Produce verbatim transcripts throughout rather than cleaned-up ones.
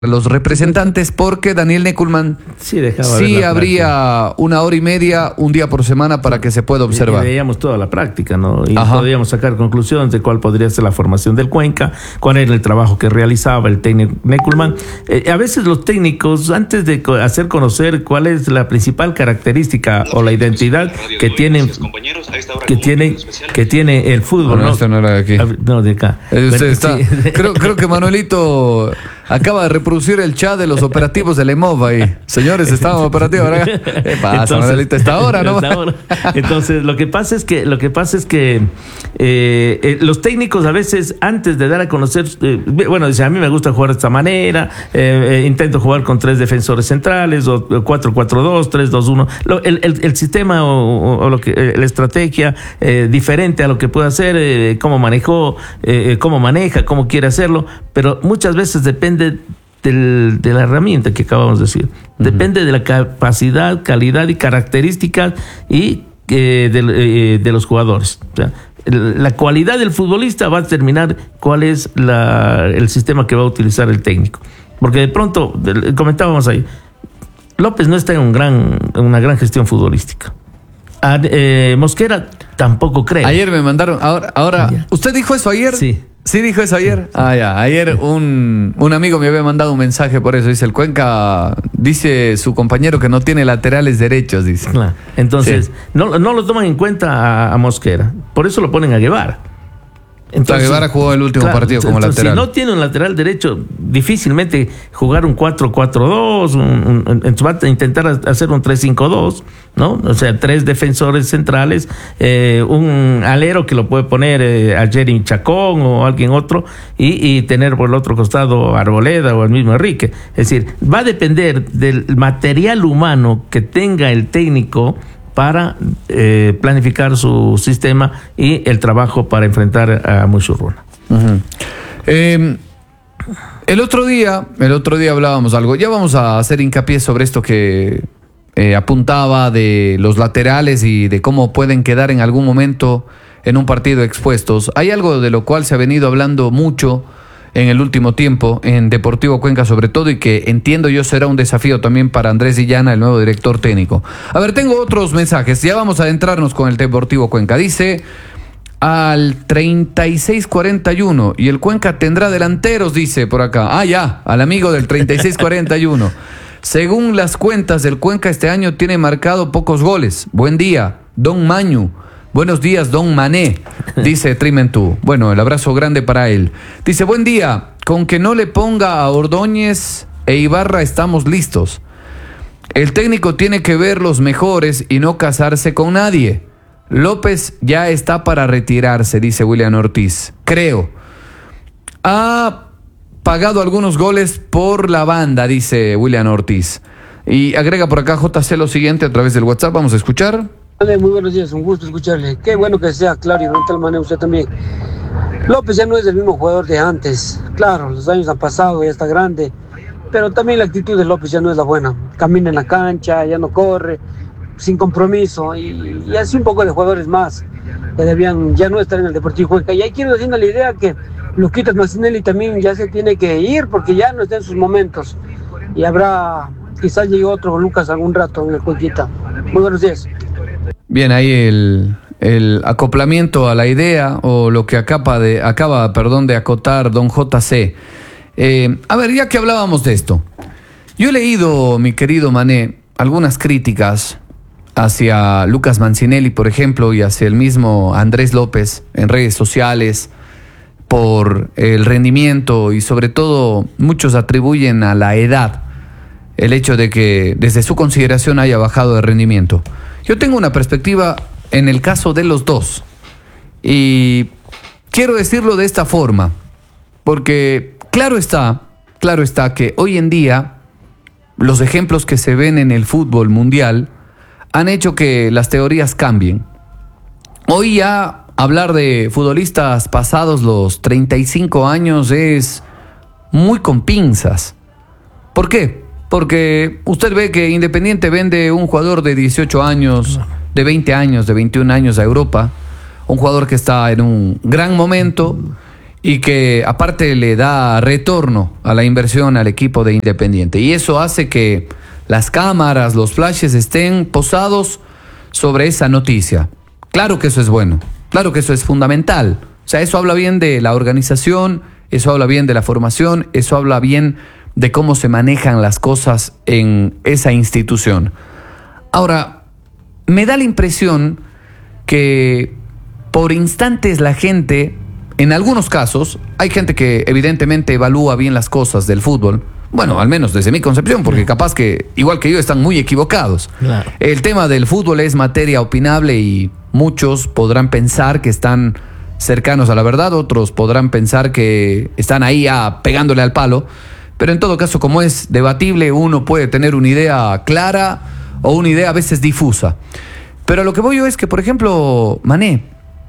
los representantes, porque Daniel Neculman sí, dejaba sí ver la habría práctica. una hora y media, un día por semana para que se pueda observar. Y, y veíamos toda la práctica, ¿no? Y Ajá. podíamos sacar conclusiones de cuál podría ser la formación del Cuenca, cuál era el trabajo que realizaba el técnico Neculman. Eh, a veces los técnicos, antes de co- hacer conocer cuál es la principal característica o la identidad que tienen, que tiene, que tiene el fútbol, Bueno, ¿no? este no era de aquí. No, de acá. Eh, Usted Bueno, está, sí. creo, creo que Manuelito acaba de reproducir el chat de los operativos del E M O V ahí. Señores, estamos operativos ahora. ¿Qué pasa, Entonces, Manuelito? Esta hora, ¿no? esta hora. Entonces, lo que pasa es que, lo que pasa es que eh, eh, los técnicos a veces, antes de dar a conocer, eh, bueno, dicen, a mí me gusta jugar de esta manera, eh, eh, intento jugar con tres defensores centrales, o cuatro cuatro dos, tres dos uno. Lo, el, el, el sistema o, o lo que, eh, la estrategia eh, diferente a lo que puede hacer, eh, cómo manejó, eh, cómo maneja, cómo quiere hacerlo, pero muchas veces depende Del, de la herramienta que acabamos de decir. Uh-huh. Depende de la capacidad, calidad y características y eh, de, eh, de los jugadores. O sea, la cualidad del futbolista va a determinar cuál es la, el sistema que va a utilizar el técnico. Porque de pronto, de, comentábamos ahí, López no está en, un gran, en una gran gestión futbolística. A, eh, Mosquera tampoco cree. Ayer me mandaron, ahora, ahora ¿usted dijo eso ayer? Sí. ¿Sí dijo eso ayer? Ah, ya. Ayer un, un amigo me había mandado un mensaje por eso. Dice, el Cuenca, dice su compañero que no tiene laterales derechos, dice. Claro. Entonces, sí. no, no lo toman en cuenta a, a Mosquera. Por eso lo ponen a Guevara. Entonces, Guevara jugó el último claro, partido como entonces, lateral. Si no tiene un lateral derecho, difícilmente jugar un cuatro cuatro dos, un, un, un, va a intentar hacer un tres cinco dos, ¿no? O sea, tres defensores centrales, eh, un alero que lo puede poner eh, a Jeremy Chacón o alguien otro, y, y tener por el otro costado a Arboleda o al mismo Enrique. Es decir, va a depender del material humano que tenga el técnico para eh, planificar su sistema y el trabajo para enfrentar a Muchurruna. Uh-huh. Eh, el otro día, el otro día hablábamos algo. Ya vamos a hacer hincapié sobre esto que eh, apuntaba de los laterales y de cómo pueden quedar en algún momento en un partido expuestos. Hay algo de lo cual se ha venido hablando mucho en el último tiempo, en Deportivo Cuenca sobre todo, y que entiendo yo será un desafío también para Andrés Illana, el nuevo director técnico. A ver, tengo otros mensajes, ya vamos a adentrarnos con el Deportivo Cuenca. Dice, al treinta y seis cuarenta y uno, y el Cuenca tendrá delanteros, dice por acá. Ah, ya, al amigo del treinta y seis cuarenta y uno. Según las cuentas del Cuenca, este año tiene marcado pocos goles. Buen día, Don Mañu. Buenos días, Don Mané, dice Trimentú. Bueno, el abrazo grande para él. Dice, buen día, con que no le ponga a Ordóñez e Ibarra estamos listos. El técnico tiene que ver los mejores y no casarse con nadie. López ya está para retirarse, dice William Ortiz. Creo. Ha pagado algunos goles por la banda, dice William Ortiz. Y agrega por acá J C lo siguiente a través del WhatsApp. Vamos a escuchar. Muy buenos días, un gusto escucharle. Qué bueno que sea claro y de tal manera usted también. López ya no es el mismo jugador de antes. Claro, los años han pasado, ya está grande, pero también la actitud de López ya no es la buena. Camina en la cancha, ya no corre, sin compromiso, y, y así un poco de jugadores más que debían ya no estar en el Deportivo Cuenca. Y ahí quiero haciendo la idea que Luquitas Massinelli también ya se tiene que ir porque ya no está en sus momentos. Y habrá, quizás llegue otro Lucas algún rato en el Cuenquita. Muy buenos días. Bien, ahí el, el acoplamiento a la idea o lo que acaba de, acaba, perdón, de acotar don J C. Eh, a ver, ya que hablábamos de esto, yo he leído, mi querido Mané, algunas críticas hacia Lucas Massinelli, por ejemplo, y hacia el mismo Andrés López en redes sociales por el rendimiento, y sobre todo muchos atribuyen a la edad el hecho de que desde su consideración haya bajado de rendimiento. Yo tengo una perspectiva en el caso de los dos, y quiero decirlo de esta forma, porque claro está, claro está que hoy en día los ejemplos que se ven en el fútbol mundial han hecho que las teorías cambien. Hoy ya hablar de futbolistas pasados los treinta y cinco años es muy con pinzas. ¿Por qué? Porque usted ve que Independiente vende un jugador de dieciocho años, de veinte años, de veintiún años a Europa, un jugador que está en un gran momento, y que aparte le da retorno a la inversión al equipo de Independiente. Y eso hace que las cámaras, los flashes estén posados sobre esa noticia. Claro que eso es bueno, claro que eso es fundamental. O sea, eso habla bien de la organización, eso habla bien de la formación, eso habla bien de cómo se manejan las cosas en esa institución. Ahora, me da la impresión que por instantes la gente, en algunos casos, hay gente que evidentemente evalúa bien las cosas del fútbol. Bueno, al menos desde mi concepción, porque capaz que, igual que yo, están muy equivocados. Claro. El tema del fútbol es materia opinable y muchos podrán pensar que están cercanos a la verdad, otros podrán pensar que están ahí ah, pegándole al palo, pero en todo caso, como es debatible, uno puede tener una idea clara o una idea a veces difusa. Pero lo que voy yo es que, por ejemplo, Mané,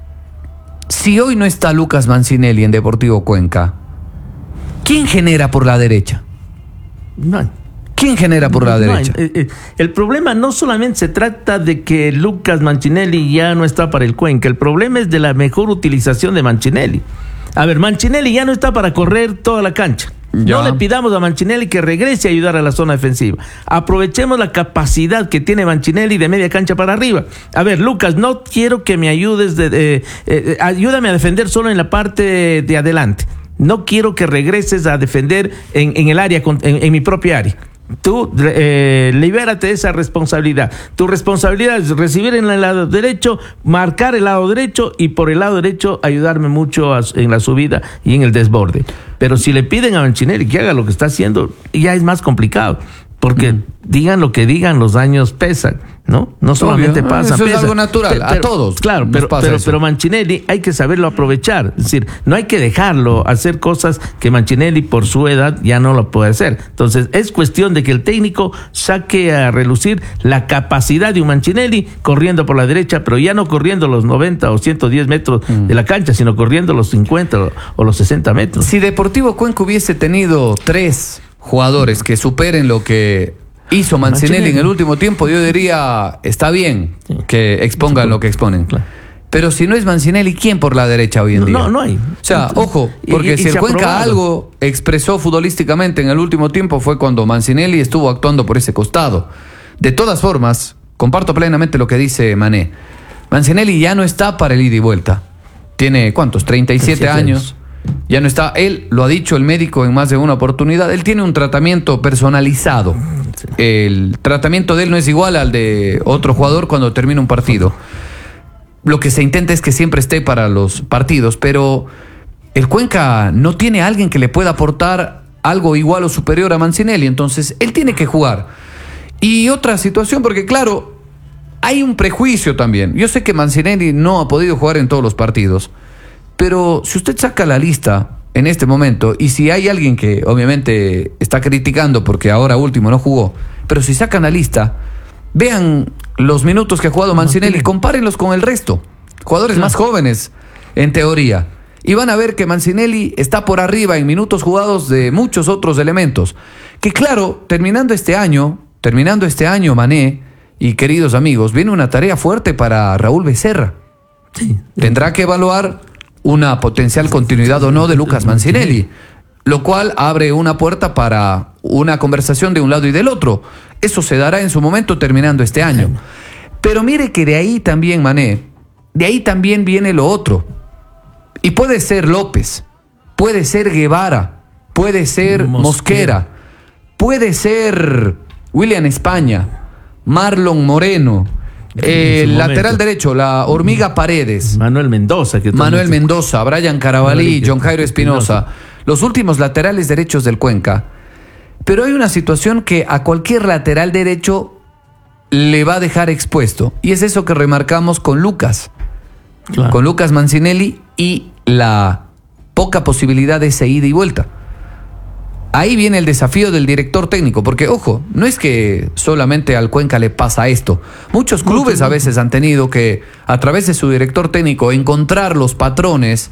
si hoy no está Lucas Mancinelli en Deportivo Cuenca, ¿quién genera por la derecha? No. ¿Quién genera por la no, derecha? Eh, eh, el problema no solamente se trata de que Lucas Mancinelli ya no está para el Cuenca, el problema es de la mejor utilización de Mancinelli. A ver, Mancinelli ya no está para correr toda la cancha. Ya. No le pidamos a Mancinelli que regrese a ayudar a la zona defensiva. Aprovechemos la capacidad que tiene Mancinelli de media cancha para arriba. A ver, Lucas, no quiero que me ayudes, de, de, eh, ayúdame a defender solo en la parte de adelante. No quiero que regreses a defender en, en el área, en, en mi propia área. Tú eh, libérate de esa responsabilidad. Tu responsabilidad es recibir en el lado derecho, marcar el lado derecho y por el lado derecho ayudarme mucho a, en la subida y en el desborde. Pero si le piden a Mancinelli que haga lo que está haciendo, ya es más complicado. Porque mm. digan lo que digan, los daños pesan, ¿no? No solamente Obvio. pasa, Eso pesa. es algo natural, pero, a todos. Claro, pero, pero, pero Mancinelli hay que saberlo aprovechar. Es decir, no hay que dejarlo hacer cosas que Mancinelli por su edad ya no lo puede hacer. Entonces, es cuestión de que el técnico saque a relucir la capacidad de un Mancinelli corriendo por la derecha, pero ya no corriendo los noventa o ciento diez metros mm. de la cancha, sino corriendo los cincuenta o los sesenta metros. Si Deportivo Cuenca hubiese tenido tres jugadores que superen lo que hizo Mancinelli, Mancinelli en el último tiempo, yo diría, está bien sí. que expongan lo que exponen. Claro. Pero si no es Mancinelli, ¿quién por la derecha hoy en no, día? No, no hay. O sea, ojo, porque y, y, si y el Cuenca probado. algo expresó futbolísticamente en el último tiempo fue cuando Mancinelli estuvo actuando por ese costado. De todas formas, comparto plenamente lo que dice Mané. Mancinelli ya no está para el ida y vuelta. Tiene, ¿cuántos? treinta y siete años. Ya no está, él lo ha dicho el médico en más de una oportunidad, él tiene un tratamiento personalizado. El tratamiento de él no es igual al de otro jugador cuando termina un partido. Lo que se intenta es que siempre esté para los partidos, pero el Cuenca no tiene a alguien que le pueda aportar algo igual o superior a Mancinelli, entonces él tiene que jugar. Y otra situación, porque claro, hay un prejuicio también. Yo sé que Mancinelli no ha podido jugar en todos los partidos, pero si usted saca la lista en este momento, y si hay alguien que obviamente está criticando porque ahora último no jugó, pero si sacan la lista, vean los minutos que ha jugado Mancinelli, compárenlos con el resto, jugadores más jóvenes, en teoría, y van a ver que Mancinelli está por arriba en minutos jugados de muchos otros elementos, que claro, terminando este año, terminando este año, Mané, y queridos amigos, viene una tarea fuerte para Raúl Becerra. Sí. Tendrá que evaluar una potencial continuidad o no de Lucas Mancinelli, lo cual abre una puerta para una conversación de un lado y del otro. Eso se dará en su momento terminando este año. Pero mire que de ahí también, Mané, de ahí también viene lo otro. Y puede ser López, puede ser Guevara, puede ser Mosquera, Mosquera puede ser William España, Marlon Moreno, Eh, el lateral derecho, la hormiga Paredes, Manuel Mendoza, que Manuel Mendoza, Brian Carabalí, John Jairo Espinosa, los últimos laterales derechos del Cuenca. Pero hay una situación que a cualquier lateral derecho le va a dejar expuesto, y es eso que remarcamos con Lucas, claro. con Lucas Mancinelli, y la poca posibilidad de esa ida y vuelta. Ahí viene el desafío del director técnico, porque, ojo, no es que solamente al Cuenca le pasa esto. Muchos clubes a veces han tenido que, a través de su director técnico, encontrar los patrones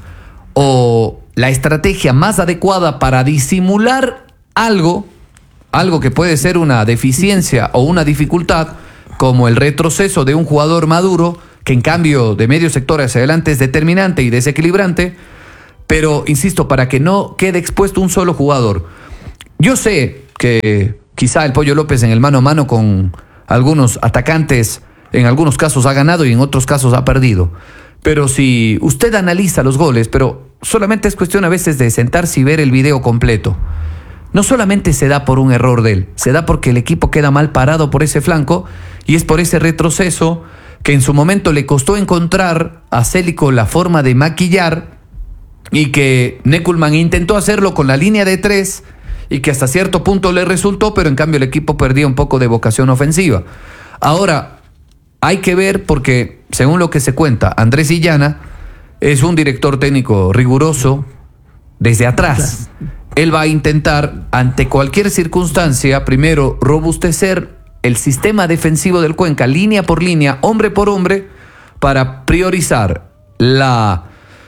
o la estrategia más adecuada para disimular algo, algo que puede ser una deficiencia o una dificultad, como el retroceso de un jugador maduro, que en cambio de medio sector hacia adelante es determinante y desequilibrante, Pero, insisto, para que no quede expuesto un solo jugador. Yo sé que quizá el Pollo López en el mano a mano con algunos atacantes, en algunos casos ha ganado y en otros casos ha perdido. Pero si usted analiza los goles, pero solamente es cuestión a veces de sentarse y ver el video completo. No solamente se da por un error de él, se da porque el equipo queda mal parado por ese flanco y es por ese retroceso que en su momento le costó encontrar a Célico la forma de maquillar y que Neckelmann intentó hacerlo con la línea de tres y que hasta cierto punto le resultó, pero en cambio el equipo perdía un poco de vocación ofensiva. Ahora, hay que ver porque, según lo que se cuenta, Andrés Illana es un director técnico riguroso desde atrás. Él va a intentar, ante cualquier circunstancia, primero robustecer el sistema defensivo del Cuenca, línea por línea, hombre por hombre, para priorizar la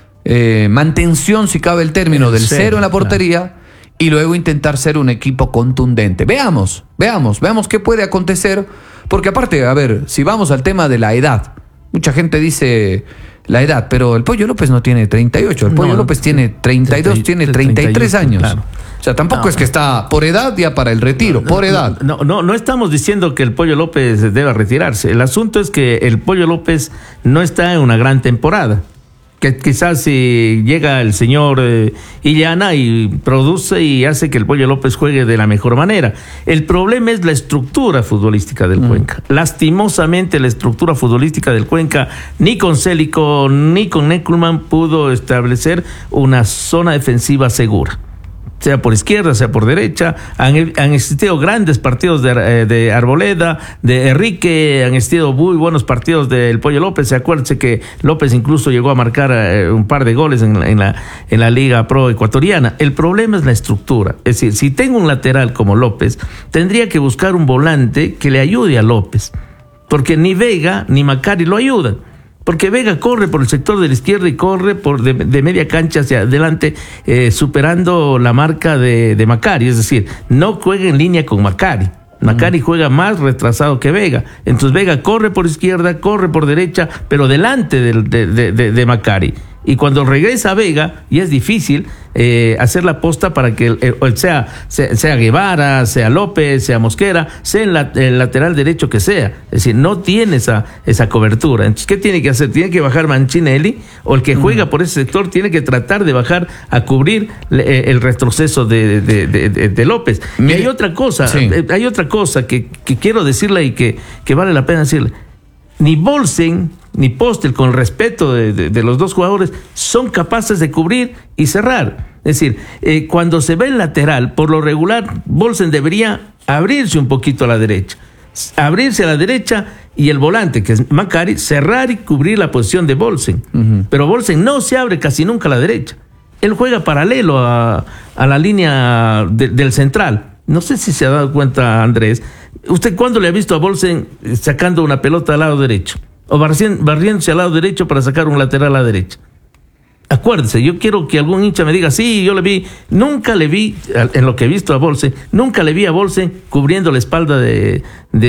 eh, mantención, si cabe el término, del cero, cero en la portería, claro, y luego intentar ser un equipo contundente. Veamos, veamos, veamos qué puede acontecer, porque aparte, a ver, si vamos al tema de la edad, mucha gente dice la edad, pero el Pollo López no tiene treinta y ocho, el Pollo no, López tiene treinta y dos, treinta, tiene treinta y tres años. Claro. O sea, tampoco no, es que está por edad ya para el retiro, no, por edad. No, no, no estamos diciendo que el Pollo López deba retirarse. El asunto es que el Pollo López no está en una gran temporada. Que quizás si llega el señor eh, Illana y produce y hace que el Pollo López juegue de la mejor manera. El problema es la estructura futbolística del mm. Cuenca. Lastimosamente la estructura futbolística del Cuenca, ni con Célico ni con Neckelmann pudo establecer una zona defensiva segura. Sea por izquierda, sea por derecha, han, han existido grandes partidos de, de Arboleda, de Enrique, han existido muy buenos partidos del Pollo López. Se acuérdense que López incluso llegó a marcar eh, un par de goles en, en, la, en la Liga Pro Ecuatoriana. El problema es la estructura. Es decir, si tengo un lateral como López, tendría que buscar un volante que le ayude a López, porque ni Vega ni Macari lo ayudan. Porque Vega corre por el sector de la izquierda y corre por de, de media cancha hacia adelante, eh, superando la marca de, de Macari. Es decir, no juega en línea con Macari. Macari uh-huh. juega más retrasado que Vega. Entonces Vega corre por izquierda, corre por derecha, pero delante de, de, de, de, de Macari. Y cuando regresa Vega, y es difícil eh, hacer la posta para que el, el, sea, sea, sea Guevara, sea López, sea Mosquera, sea el, el lateral derecho que sea. Es decir, no tiene esa, esa cobertura. Entonces, ¿qué tiene que hacer? Tiene que bajar Manchinelli, o el que juega mm. por ese sector tiene que tratar de bajar a cubrir eh, el retroceso de, de, de, de, de López. Y hay otra cosa, sí. hay otra cosa que, que quiero decirle y que, que vale la pena decirle. Ni Bolsen ni Postel, con el respeto de, de, de los dos jugadores, son capaces de cubrir y cerrar. Es decir, eh, cuando se ve el lateral, por lo regular, Bolsen debería abrirse un poquito a la derecha. Abrirse a la derecha y el volante, que es Macari, cerrar y cubrir la posición de Bolsen. Uh-huh. Pero Bolsen no se abre casi nunca a la derecha. Él juega paralelo a, a la línea de, del central. No sé si se ha dado cuenta, Andrés. ¿Usted cuándo le ha visto a Bolsen sacando una pelota al lado derecho? O barriéndose al lado derecho para sacar un lateral a la derecha. Acuérdese, yo quiero que algún hincha me diga, sí, yo le vi, nunca le vi, en lo que he visto a Bolsen, nunca le vi a Bolsen cubriendo la espalda de,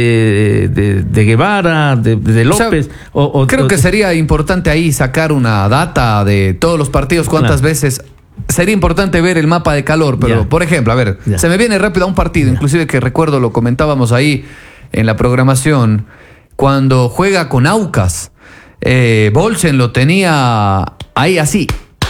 de, de, de Guevara, de, de López. O sea, o, o, creo o, que sería importante ahí sacar una data de todos los partidos, cuántas claro. veces. Sería importante ver el mapa de calor, pero ya. por ejemplo, a ver, ya. se me viene rápido a un partido, ya. inclusive que recuerdo, lo comentábamos ahí en la programación, cuando juega con Aucas, eh, Bolsen lo tenía ahí así,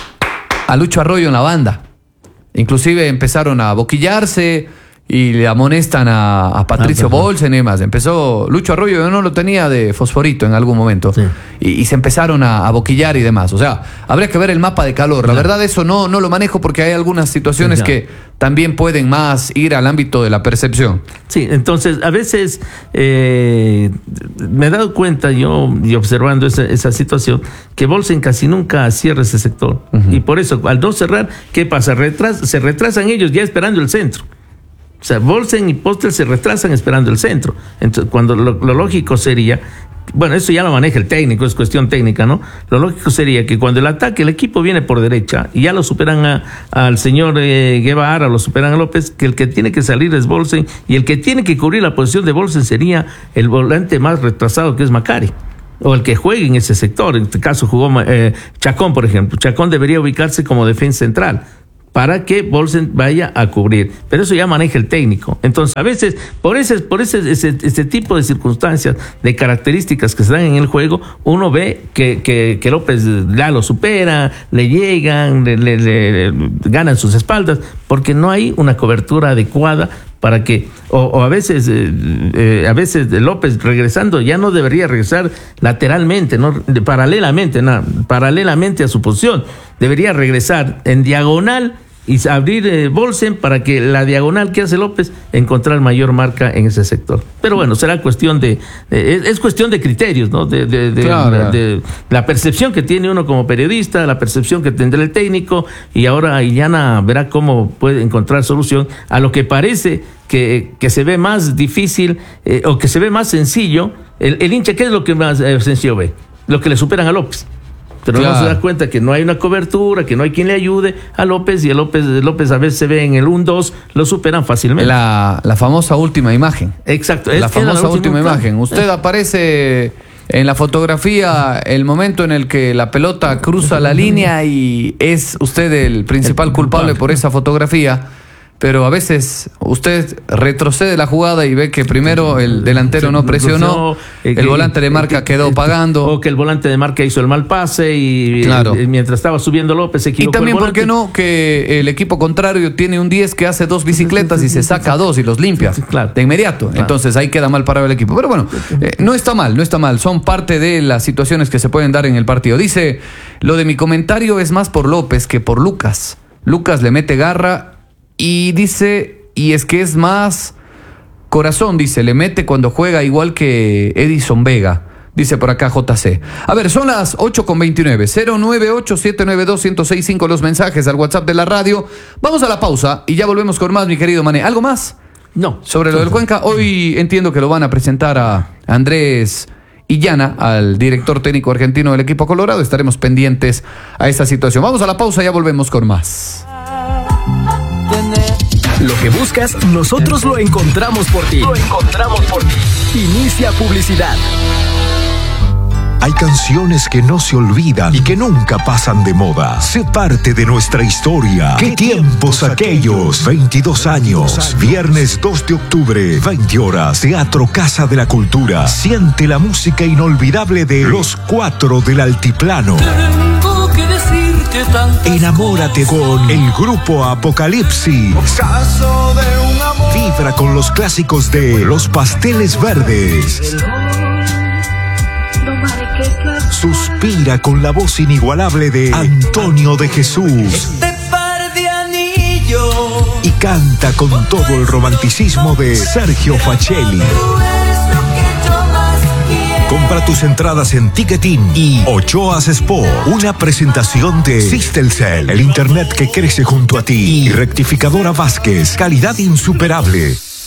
a Lucho Arroyo en la banda. Inclusive empezaron a boquillarse y le amonestan a, a Patricio ah, Bolsen y demás. Empezó Lucho Arroyo, yo no lo tenía de fosforito en algún momento. Sí. Y, y se empezaron a, a boquillar y demás. O sea, habría que ver el mapa de calor. La claro. verdad, eso no, no lo manejo porque hay algunas situaciones sí, que también pueden más ir al ámbito de la percepción. Sí, entonces a veces eh, me he dado cuenta yo, y observando esa, esa situación, que Bolsen casi nunca cierra ese sector. Uh-huh. Y por eso, al no cerrar, ¿qué pasa? Retras, se retrasan ellos ya esperando el centro. O sea, Bolsen y Postel se retrasan esperando el centro. Entonces, cuando lo, lo lógico sería, bueno, eso ya lo maneja el técnico, es cuestión técnica, ¿no? Lo lógico sería que cuando el ataque, el equipo viene por derecha y ya lo superan a, al señor eh, Guevara, lo superan a López, que el que tiene que salir es Bolsen y el que tiene que cubrir la posición de Bolsen sería el volante más retrasado, que es Macari. o el que juegue en ese sector. En este caso jugó eh, Chacón, por ejemplo. Chacón debería ubicarse como defensa central para que Bolsen vaya a cubrir. Pero eso ya maneja el técnico. Entonces, a veces, por ese, por ese, ese, ese tipo de circunstancias, de características que se dan en el juego, uno ve que, que, que López ya lo supera, le llegan, le, le, le, le ganan sus espaldas, porque no hay una cobertura adecuada para que, o, o a veces, eh, eh, a veces López regresando ya no debería regresar lateralmente, no de, paralelamente, no, paralelamente a su posición, debería regresar en diagonal y abrir eh, Bolsen para que la diagonal que hace López encontrar mayor marca en ese sector. Pero bueno, será cuestión de, eh, es, es cuestión de criterios, ¿no? De, de, de, claro. de, de la percepción que tiene uno como periodista, la percepción que tendrá el técnico, y ahora Illana verá cómo puede encontrar solución a lo que parece que, que se ve más difícil eh, o que se ve más sencillo. El, el hincha, ¿qué es lo que más eh, sencillo ve? Lo que le superan a López. Pero claro, no se da cuenta que no hay una cobertura, que no hay quien le ayude a López, y a López, López a veces se ve en el uno dos, lo superan fácilmente. La, la famosa última imagen. Exacto. La es, famosa la última, última imagen. Usted eh. aparece en la fotografía el momento en el que la pelota cruza la línea y es usted el principal el culpable, culpable por esa fotografía. Pero a veces usted retrocede la jugada y ve que primero el delantero no presionó, el volante de marca quedó pagando. O que el volante de marca hizo el mal pase y claro, mientras estaba subiendo López se equivocó. Y también, ¿por qué no? Que el equipo contrario tiene un diez que hace dos bicicletas y se saca dos y los limpia claro, de inmediato. Claro. Entonces ahí queda mal parado el equipo. Pero bueno, eh, no está mal, no está mal. Son parte de las situaciones que se pueden dar en el partido. Dice, lo de mi comentario es más por López que por Lucas. Lucas le mete garra. Y dice, y es que es más corazón, dice, le mete cuando juega igual que Edison Vega, dice por acá J C. A ver, son las ocho con veintinueve, cero nueve ocho siete nueve dos uno cero seis cinco los mensajes al WhatsApp de la radio. Vamos a la pausa y ya volvemos con más, mi querido Mané. ¿Algo más? No. Sobre lo del Cuenca, hoy entiendo que lo van a presentar a Andrés Illana, al director técnico argentino del equipo colorado. Estaremos pendientes a esta situación. Vamos a la pausa y ya volvemos con más. Lo que buscas, nosotros lo encontramos por ti. Lo encontramos por ti. Inicia publicidad. Hay canciones que no se olvidan y que nunca pasan de moda. Sé parte de nuestra historia. ¿Qué tiempos aquellos? veintidós años. Viernes dos de octubre, veinte horas. Teatro Casa de la Cultura. Siente la música inolvidable de Los Cuatro del Altiplano. Tengo que decirte tantas Enamórate cosas. con el grupo Apocalipsis. Caso de un amor. Vibra con los clásicos de Los Pasteles Verdes. Suspira con la voz inigualable de Antonio de Jesús. Este par de anillos. Y canta con todo el romanticismo de Sergio Facelli. Compra tus entradas en Ticketin y Ochoas Sport. Una presentación de Sistelcel, el internet que crece junto a ti. Y Rectificadora Vázquez, calidad insuperable.